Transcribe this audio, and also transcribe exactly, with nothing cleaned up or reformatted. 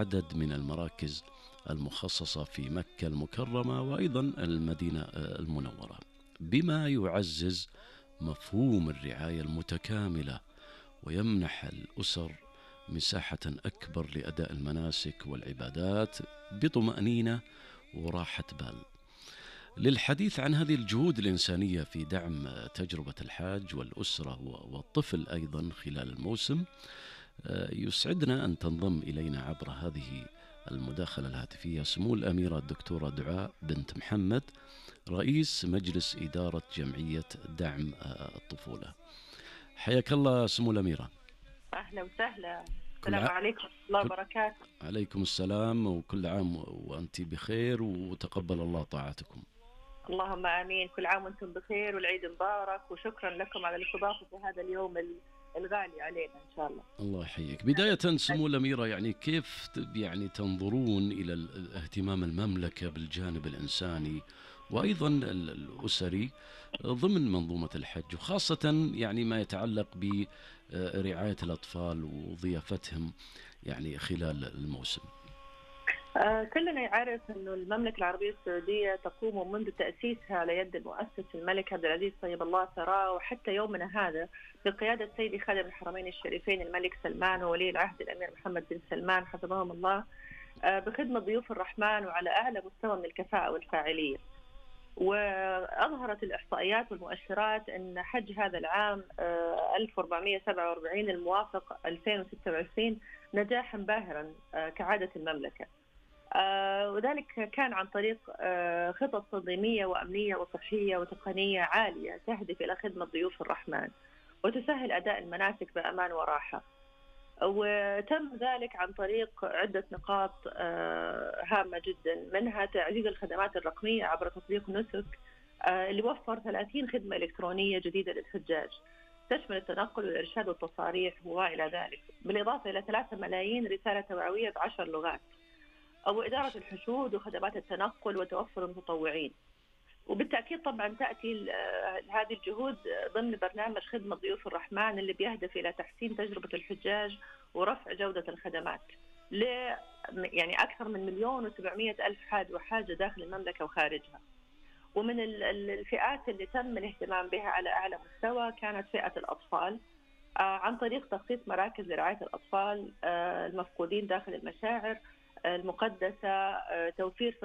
عدد من المراكز المخصصة في مكة المكرمة وأيضا المدينة المنورة، بما يعزز مفهوم الرعاية المتكاملة ويمنح الأسر مساحة أكبر لأداء المناسك والعبادات بطمأنينة وراحة بال. للحديث عن هذه الجهود الإنسانية في دعم تجربة الحاج والأسرة والطفل أيضا خلال الموسم، يسعدنا أن تنضم إلينا عبر هذه المداخلة الهاتفية سمو الأميرة الدكتورة دعاء بنت محمد، رئيس مجلس إدارة جمعية دعم الطفولة. حياك الله سمو الأميرة. أهلا وسهلا. السلام ع... عليكم ورحمة الله وبركاته. عليكم السلام، وكل عام وأنت بخير وتقبل الله طاعتكم. اللهم آمين. كل عام وأنتم بخير والعيد مبارك، وشكرا لكم على الاستضافة في هذا اليوم الغالي علينا إن شاء الله. الله يحييك. بداية سمو الأميرة، يعني كيف يعني تنظرون إلى اهتمام المملكة بالجانب الإنساني وأيضا الأسري ضمن منظومة الحج، وخاصة يعني ما يتعلق برعاية الأطفال وضيافتهم يعني خلال الموسم؟ آه كلنا يعرف أن المملكة العربية السعودية تقوم منذ تأسيسها على يد المؤسس الملك عبد العزيز طيب الله ثراه، وحتى يومنا هذا بقيادة سيدي خادم الحرمين الشريفين الملك سلمان وولي العهد الأمير محمد بن سلمان حفظهم الله، آه بخدمة ضيوف الرحمن وعلى أعلى مستوى من الكفاءة والفاعلية. وأظهرت الإحصائيات والمؤشرات أن حج هذا العام ألف وأربعمائة وسبعة وأربعين الموافق ألفين وستة وعشرين نجاحا باهرا كعادة المملكة، وذلك كان عن طريق خطط تنظيمية وأمنية وصحية وتقنية عالية تهدف إلى خدمة ضيوف الرحمن وتسهل أداء المناسك بأمان وراحة. وتم ذلك عن طريق عدة نقاط هامة جدا، منها تعزيز الخدمات الرقمية عبر تطبيق نسك اللي وفر ثلاثين خدمة إلكترونية جديدة للحجاج تشمل التنقل والإرشاد والتصاريح وما إلى ذلك، بالإضافة إلى ثلاثة ملايين رسالة توعوية بعشر لغات، أو إدارة الحشود وخدمات التنقل وتوفر المتطوعين. وبالتأكيد طبعا تأتي هذه الجهود ضمن برنامج خدمة ضيوف الرحمن اللي بيهدف إلى تحسين تجربة الحجاج ورفع جودة الخدمات ل يعني أكثر من مليون وسبعمائة ألف حاج وحاجة داخل المملكة وخارجها. ومن الفئات اللي تم الاهتمام بها على أعلى مستوى كانت فئة الأطفال، عن طريق تخصيص مراكز لرعاية الأطفال المفقودين داخل المشاعر المقدسة، توفير